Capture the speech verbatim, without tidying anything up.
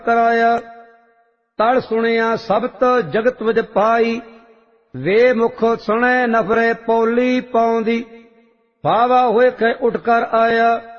कराया। तड़ सुनिया सबत जगत विच पाई, वे मुख सुने नफरे पौली पाउंदी। फावा होए के उठकर आया,